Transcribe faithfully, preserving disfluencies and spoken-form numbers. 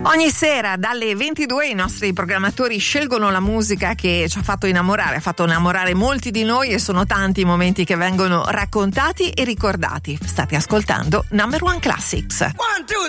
Ogni sera dalle ventidue i nostri programmatori scelgono la musica che ci ha fatto innamorare, ha fatto innamorare molti di noi, e sono tanti i momenti che vengono raccontati e ricordati. State ascoltando Number One Classics. One, two,